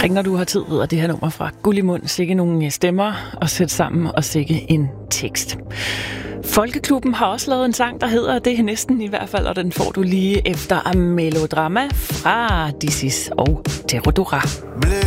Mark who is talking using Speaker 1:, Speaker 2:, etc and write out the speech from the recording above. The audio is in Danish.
Speaker 1: Ring, når du har tid, hedder det her nummer fra Gullimund. Sikke nogle stemmer at sætte sammen og sikke en tekst. Folkeklubben har også lavet en sang, der hedder det næsten i hvert fald, og den får du lige efter Melodrama fra Disis og Terodora.